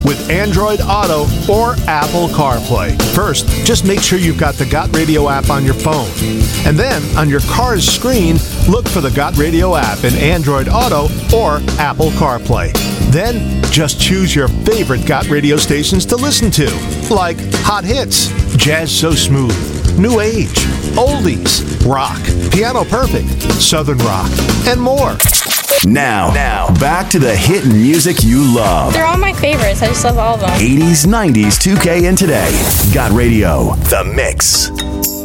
with Android Auto or Apple CarPlay. First, just make sure you've got the Got Radio app on your phone. And then, on your car's screen, look for the Got Radio app in Android Auto or Apple CarPlay. Then, just choose your favorite Got Radio stations to listen to, like Hot Hits, Jazz So Smooth, New Age, Oldies, Rock, Piano Perfect, Southern Rock, and more. Now, back to the hit music you love. They're all my favorites. I just love all of them. 80s, 90s, 2K, and today. Got Radio, The Mix.